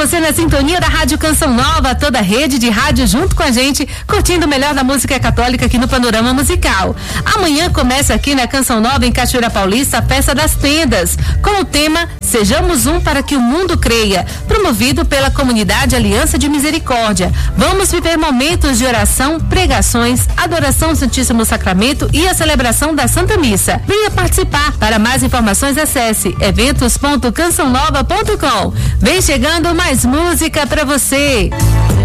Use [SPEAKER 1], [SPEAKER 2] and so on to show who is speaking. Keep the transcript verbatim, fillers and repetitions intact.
[SPEAKER 1] você na sintonia da Rádio Canção Nova, toda a rede de rádio junto com a gente, curtindo o melhor da música católica aqui no Panorama Musical. Amanhã começa aqui na Canção Nova, em Cachoeira Paulista, a Festa das Tendas, com o tema Sejamos Um para que o Mundo Creia, promovido pela comunidade Aliança de Misericórdia. Vamos viver momentos de oração, pregações, adoração ao Santíssimo Sacramento e a celebração da Santa Missa. Venha participar. Para mais informações, acesse eventos ponto canção nova ponto com. Vem chegando mais música para você.